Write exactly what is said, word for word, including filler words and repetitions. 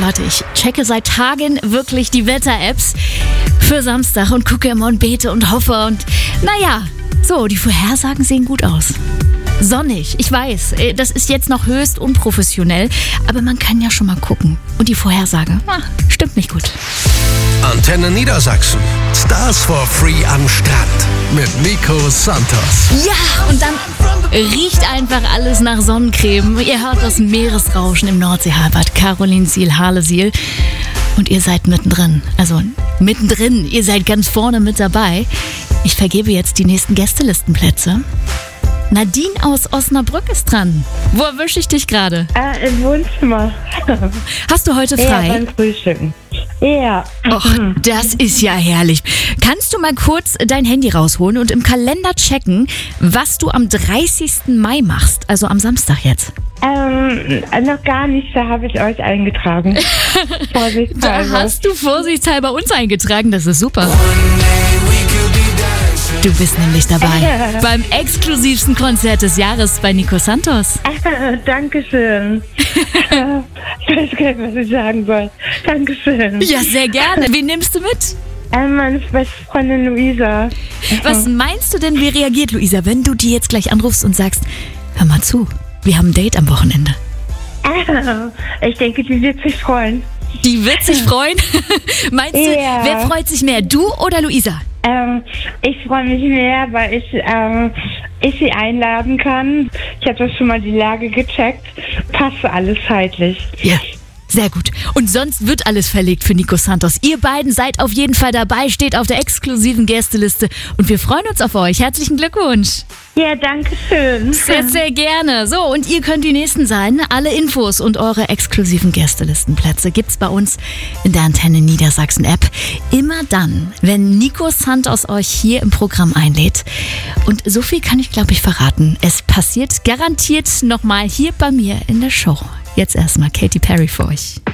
gehört, ich checke seit Tagen wirklich die Wetter-Apps für Samstag und gucke immer und bete und hoffe und naja, so, die Vorhersagen sehen gut aus. Sonnig, ich weiß, das ist jetzt noch höchst unprofessionell, aber man kann ja schon mal gucken. Und die Vorhersage, ah, stimmt nicht gut. Antenne Niedersachsen. Stars for Free am Strand mit Nico Santos. Ja, und dann riecht einfach alles nach Sonnencreme. Ihr hört das Meeresrauschen im Nordseehalbad. Caroline Siel-Harlesiel. Und ihr seid mittendrin. Also mittendrin, ihr seid ganz vorne mit dabei. Ich vergebe jetzt die nächsten Gästelistenplätze. Nadine aus Osnabrück ist dran. Wo erwische ich dich gerade? Äh, im Wohnzimmer. Hast du heute frei? Ja, beim Frühstücken. Ja. Och, das ist ja herrlich. Kannst du mal kurz dein Handy rausholen und im Kalender checken, was du am dreißigsten Mai machst, also am Samstag jetzt? Ähm, noch gar nicht, da habe ich euch eingetragen. Vorsichtshalber. Da hast du vorsichtshalber uns eingetragen, das ist super. Du bist nämlich dabei beim exklusivsten Konzert des Jahres bei Nico Santos. Äh, Dankeschön. Ich weiß gar nicht, was ich sagen soll. Dankeschön. Ja, sehr gerne. Wen nimmst du mit? Äh, meine beste Freundin Luisa. Was meinst du denn, wie reagiert Luisa, wenn du die jetzt gleich anrufst und sagst, hör mal zu, wir haben ein Date am Wochenende? Äh, ich denke, die wird sich freuen. Die wird sich freuen? Meinst du, Ja. wer freut sich mehr, du oder Luisa? Ähm, ich freue mich mehr, weil ich, ähm, ich sie einladen kann. Ich habe das schon mal die Lage gecheckt. Passt alles zeitlich. Ja, sehr gut. Und sonst wird alles verlegt für Nico Santos. Ihr beiden seid auf jeden Fall dabei, steht auf der exklusiven Gästeliste und wir freuen uns auf euch. Herzlichen Glückwunsch. Ja, danke schön. Sehr, sehr gerne. So, und ihr könnt die Nächsten sein. Alle Infos und eure exklusiven Gästelistenplätze gibt's bei uns in der Antenne Niedersachsen App. Immer dann, wenn Nico Santos euch hier im Programm einlädt. Und so viel kann ich, glaube ich, verraten. Es passiert garantiert nochmal hier bei mir in der Show. Jetzt erstmal Katy Perry für euch.